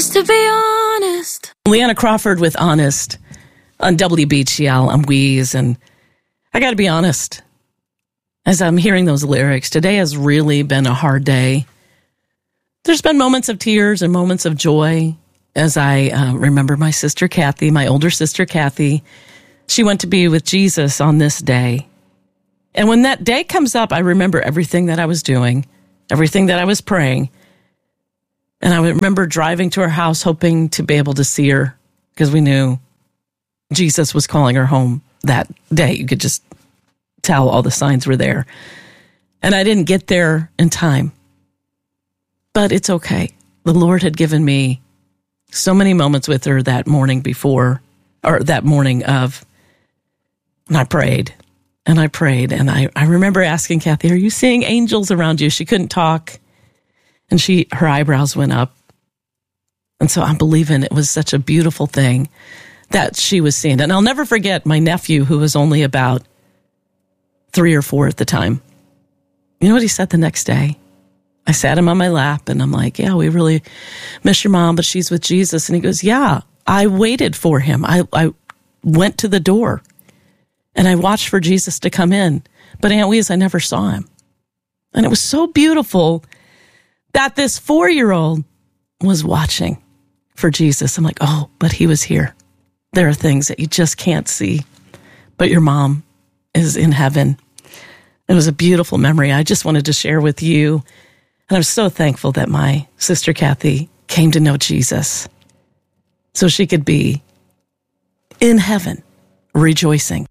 Just to be honest. Leanna Crawford with Honest on WBGL on Wheeze. And I got to be honest, as I'm hearing those lyrics, today has really been a hard day. There's been moments of tears and moments of joy as I remember my sister Kathy, my older sister Kathy. She went to be with Jesus on this day. And when that day comes up, I remember everything that I was doing, everything that I was praying. And I remember driving to her house hoping to be able to see her because we knew Jesus was calling her home that day. You could just tell all the signs were there. And I didn't get there in time. But it's okay. The Lord had given me so many moments with her that morning before, or that morning of, and I prayed. And I prayed, and I remember asking Kathy, are you seeing angels around you? She couldn't talk, and her eyebrows went up. And so I'm believing it was such a beautiful thing that she was seeing. And I'll never forget my nephew, who was only about 3 or 4 at the time. You know what he said the next day? I sat him on my lap, and I'm like, yeah, we really miss your mom, but she's with Jesus. And he goes, yeah, I waited for him. I went to the door. And I watched for Jesus to come in. But Aunt Weeze, I never saw him. And it was so beautiful that this 4-year-old was watching for Jesus. I'm like, oh, but he was here. There are things that you just can't see. But your mom is in heaven. It was a beautiful memory I just wanted to share with you. And I'm so thankful that my sister Kathy came to know Jesus so she could be in heaven rejoicing.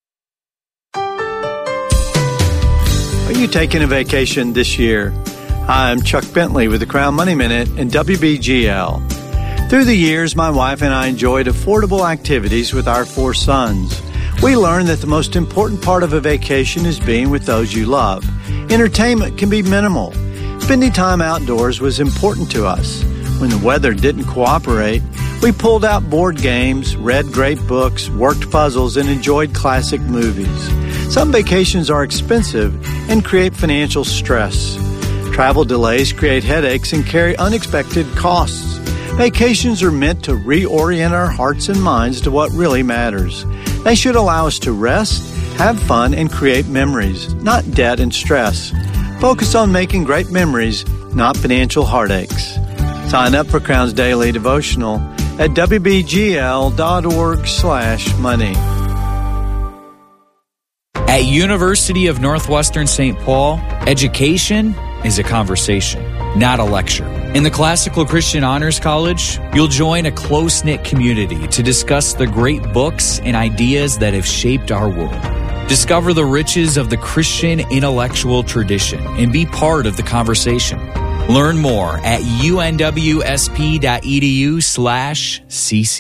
Are you taking a vacation this year? Hi, I'm Chuck Bentley with the Crown Money Minute and WBGL. Through the years, my wife and I enjoyed affordable activities with our 4 sons. We learned that the most important part of a vacation is being with those you love. Entertainment can be minimal. Spending time outdoors was important to us. When the weather didn't cooperate, we pulled out board games, read great books, worked puzzles, and enjoyed classic movies. Some vacations are expensive and create financial stress. Travel delays create headaches and carry unexpected costs. Vacations are meant to reorient our hearts and minds to what really matters. They should allow us to rest, have fun, and create memories, not debt and stress. Focus on making great memories, not financial heartaches. Sign up for Crown's Daily Devotional at wbgl.org/money. At University of Northwestern St. Paul, education is a conversation, not a lecture. In the Classical Christian Honors College, you'll join a close-knit community to discuss the great books and ideas that have shaped our world. Discover the riches of the Christian intellectual tradition and be part of the conversation. Learn more at unwsp.edu/cc.